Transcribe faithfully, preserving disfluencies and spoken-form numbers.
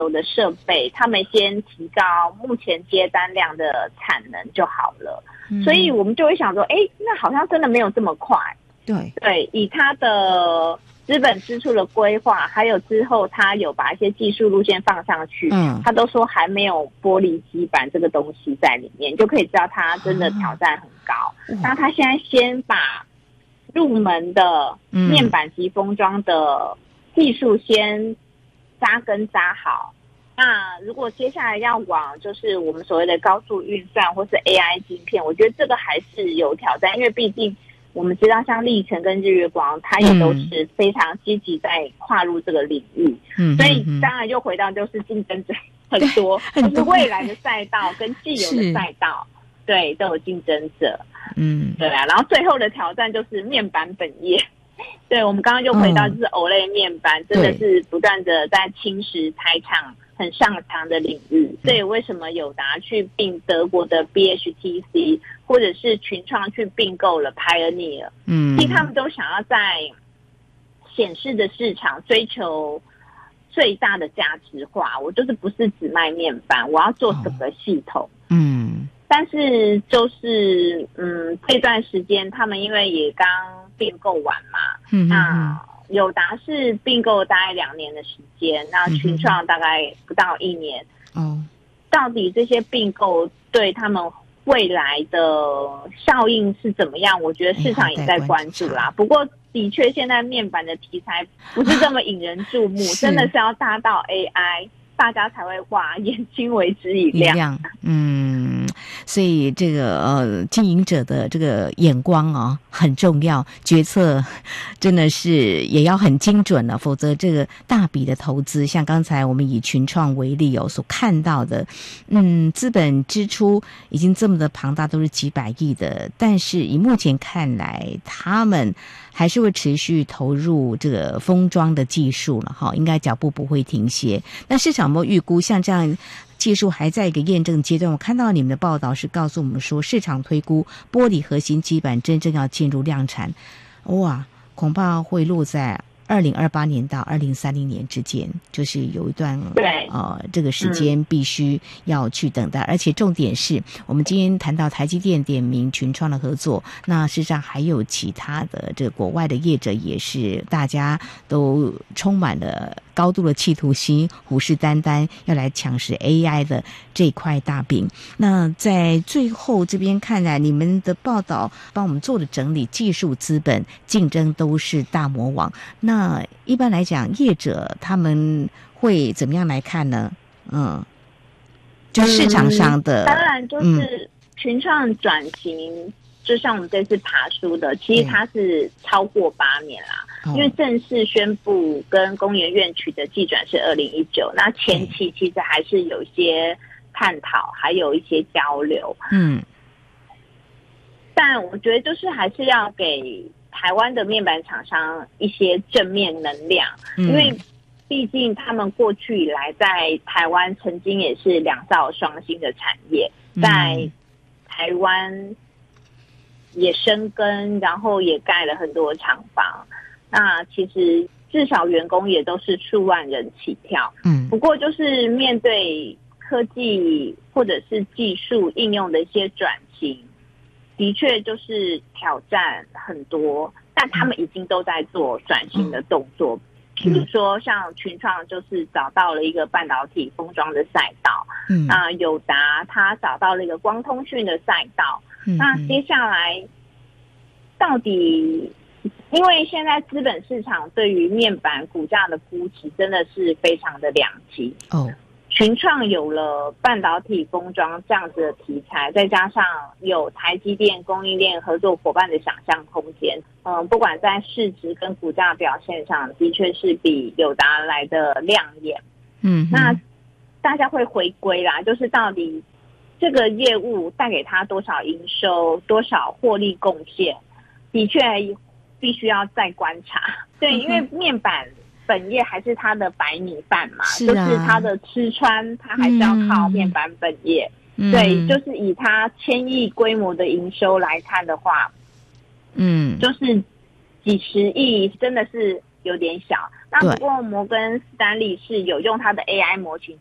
有的设备，他们先提高目前接单量的产能就好了。嗯、所以我们就会想说，哎，那好像真的没有这么快。 对对，以他的资本支出的规划，还有之后他有把一些技术路线放上去，嗯，他都说还没有玻璃基板这个东西在里面，就可以知道他真的挑战很高。啊、那他现在先把入门的面板及封装的技术先扎根扎好。那如果接下来要往就是我们所谓的高速运算或是 A I 晶片，我觉得这个还是有挑战，因为毕竟我们知道像力成跟日月光，它也都是非常积极在跨入这个领域。嗯，所以当然又回到就是竞争者很多，就是未来的赛道跟既有的赛道，对，都有竞争者。嗯，对啊。然后最后的挑战就是面板本业。对，我们刚刚就回到就是 O L E D 面板，嗯、真的是不断的在侵蚀台厂很上场的领域。所以为什么友达去并德国的 B H T C， 或者是群创去并购了 Pioneer， 嗯，其实他们都想要在显示的市场追求最大的价值化。我就是不是只卖面板，我要做整个系统。嗯，但是就是嗯，这段时间他们因为也刚并购完嘛，嗯，那友达是并购大概两年的时间，那群创大概不到一年。嗯，到底这些并购对他们未来的效应是怎么样？我觉得市场也在关注啦。不过的确，现在面板的题材不是这么引人注目，真的是要搭到 A I， 大家才会哇眼睛为之一亮。亮嗯，所以这个呃经营者的这个眼光啊很重要，决策真的是也要很精准了，否则这个大笔的投资，像刚才我们以群创为例有所看到的，嗯，资本支出已经这么的庞大，都是几百亿的，但是以目前看来，他们还是会持续投入这个封装的技术了哈，应该脚步不会停歇。那市场有没有预估像这样技术还在一个验证阶段？我看到你们的报道是告诉我们说，市场推估玻璃核心基板真正要进入量产，哇，恐怕会落在二零二八年到二零三零年之间，就是有一段呃这个时间必须要去等待、嗯、而且重点是我们今天谈到台积电点名群创的合作，那事实上还有其他的这个国外的业者也是大家都充满了高度的企图心，虎视眈眈要来抢食 A I 的这块大饼。那在最后这边看来，你们的报道帮我们做的整理，技术资本竞争都是大魔王，那那一般来讲，业者他们会怎么样来看呢？嗯，就市场上的， 嗯、当然就是群创转型，嗯、就像我们这次爬书的，其实它是超过八年啦。因为正式宣布跟工研院取得技转是二零一九，那前期其实还是有一些探讨，还有一些交流。嗯，但我觉得就是还是要给台湾的面板厂商一些正面能量，嗯、因为毕竟他们过去以来在台湾曾经也是两造双星的产业，在台湾也生根，然后也盖了很多厂房。那其实至少员工也都是数万人起跳。嗯，不过就是面对科技或者是技术应用的一些转型，的确就是挑战很多，但他们已经都在做转型的动作。比如说像群创就是找到了一个半导体封装的赛道，嗯，那友达他找到了一个光通讯的赛道，嗯，那接下来到底，因为现在资本市场对于面板股价的估值真的是非常的两极哦。群创有了半导体封装这样子的题材，再加上有台积电供应链合作伙伴的想象空间，嗯，不管在市值跟股价表现上，的确是比友达来的亮眼。嗯，那大家会回归啦，就是到底这个业务带给他多少营收、多少获利贡献，的确必须要再观察。对，因为面板本业还是他的白米饭嘛，是啊，就是他的吃穿，他还是要靠面板本业。嗯、对，就是以他千亿规模的营收来看的话，嗯，就是几十亿真的是有点小。 那不过摩根斯丹利是有用它的 A I 模型